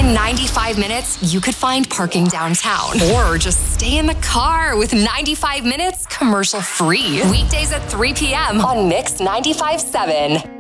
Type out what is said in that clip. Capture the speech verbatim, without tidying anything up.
In ninety-five minutes, you could find parking downtown or just stay in the car with ninety-five minutes commercial free. Weekdays at three p.m. on Mix ninety-five point seven.